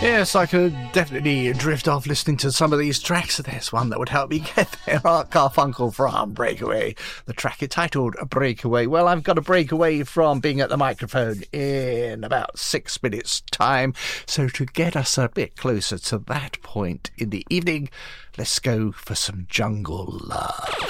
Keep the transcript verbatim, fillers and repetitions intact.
Yes, I could definitely drift off listening to some of these tracks. There's one that would help me get there. Art Garfunkel from Breakaway. The track is titled Breakaway. Well, I've got to break away from being at the microphone in about six minutes' time. So to get us a bit closer to that point in the evening, let's go for some Jungle Love.